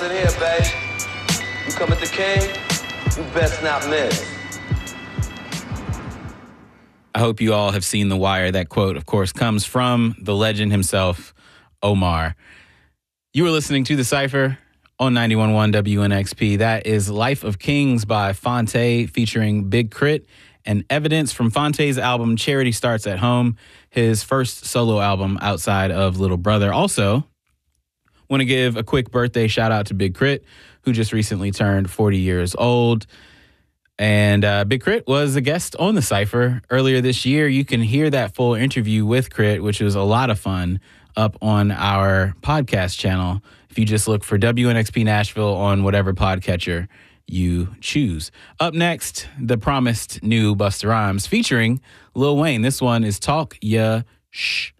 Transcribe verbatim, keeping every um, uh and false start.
in here, babe. You come at the king, you best not miss. I hope you all have seen The Wire. That quote, of course, comes from the legend himself, Omar. You were listening to The Cypher on ninety-one point one W N X P. That is Life of Kings by Phonte featuring Big Crit and Evidence from Phonte's album Charity Starts at Home, his first solo album outside of Little Brother. Also, want to give a quick birthday shout out to Big Crit, who just recently turned forty years old. And uh, Big Crit was a guest on The Cypher earlier this year. You can hear that full interview with Crit, which was a lot of fun, up on our podcast channel. If you just look for W N X P Nashville on whatever podcatcher you choose. Up next, the promised new Busta Rhymes featuring Lil Wayne. This one is Talk Ya Shh.